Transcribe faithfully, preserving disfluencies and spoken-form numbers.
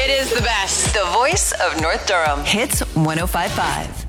It is the best. The voice of North Durham. Hits one oh five point five.